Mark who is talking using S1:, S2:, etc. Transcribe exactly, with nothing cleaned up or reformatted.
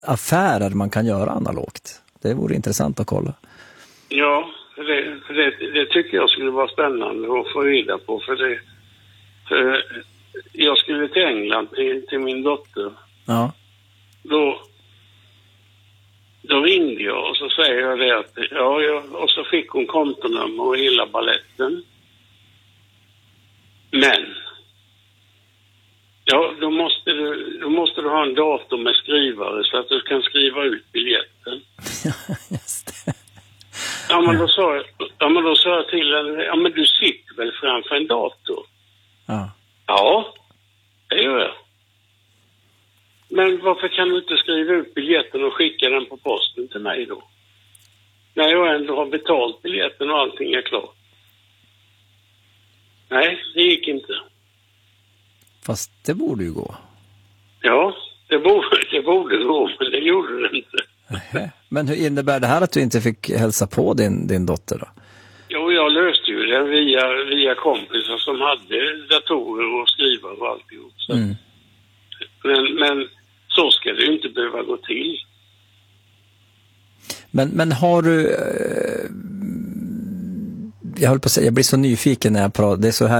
S1: affärer man kan göra analogt. Det vore intressant att kolla.
S2: Ja, det, det, det tycker jag skulle vara spännande att få reda på. För det, för jag skulle till England till, till min dotter.
S1: Ja.
S2: Då, då ringde jag och så säger jag det att ja, jag, och så fick hon kontonummer och hela balletten. Men ja, då måste du, då måste du ha en dator med skrivare så att du kan skriva ut biljetten.
S1: Just det.
S2: Ja, men då sa jag, ja, men då sa jag till henne, ja men du sitter väl framför en dator?
S1: Ja.
S2: Ja, det gör jag. Men varför kan du inte skriva ut biljetten och skicka den på posten till mig då? När jag ändå har betalt biljetten och allting är klart. Nej, det gick inte.
S1: Fast det borde ju gå.
S2: Ja, det borde, det borde gå, men det gjorde det inte.
S1: Men hur innebär det här att du inte fick hälsa på din, din dotter då?
S2: Jo, jag löste ju det via, via kompisar som hade datorer och skrivare och alltihop. Så.
S1: Mm.
S2: Men, men så ska det ju inte behöva gå till.
S1: Men, men har du... Eh, jag höll på att säga, jag blir så nyfiken när jag pratar. Det är så här